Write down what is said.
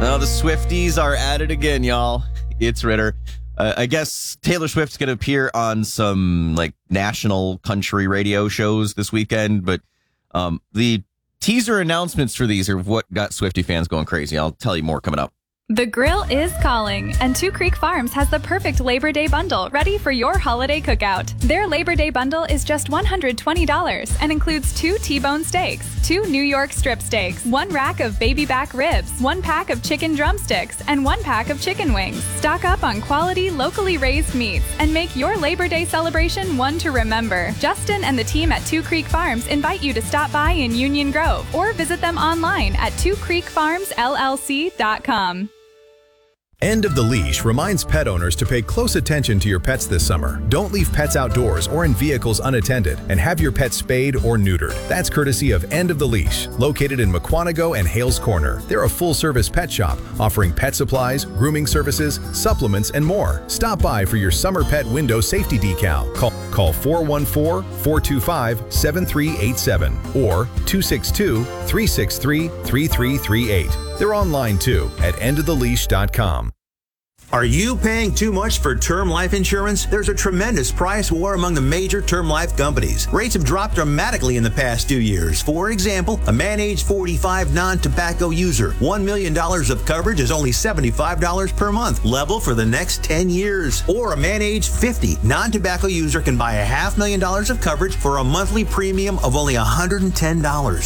Well, the Swifties are at it again, y'all. It's Ritter. I guess Taylor Swift's going to appear on some national country radio shows this weekend, but the teaser announcements for these are what got Swiftie fans going crazy. I'll tell you more coming up. The grill is calling, and Two Creek Farms has the perfect Labor Day bundle ready for your holiday cookout. Their Labor Day bundle is just $120 and includes 2 T-bone steaks, 2 New York strip steaks, 1 rack of baby back ribs, 1 pack of chicken drumsticks, and 1 pack of chicken wings. Stock up on quality, locally raised meats and make your Labor Day celebration one to remember. Justin and the team at Two Creek Farms invite you to stop by in Union Grove or visit them online at twocreekfarmsllc.com. End of the Leash reminds pet owners to pay close attention to your pets this summer. Don't leave pets outdoors or in vehicles unattended, and have your pet spayed or neutered. That's courtesy of End of the Leash, located in Mukwonago and Hales Corner. They're a full-service pet shop offering pet supplies, grooming services, supplements, and more. Stop by for your summer pet window safety decal. Call 414-425-7387 or 262-363-3338. They're online too at endoftheleash.com. Are you paying too much for term life insurance? There's a tremendous price war among the major term life companies. Rates have dropped dramatically in the past 2 years. For example, a man age 45 non-tobacco user, $1 million of coverage is only $75 per month, level for the next 10 years. Or a man age 50 non-tobacco user can buy $500,000 of coverage for a monthly premium of only $110.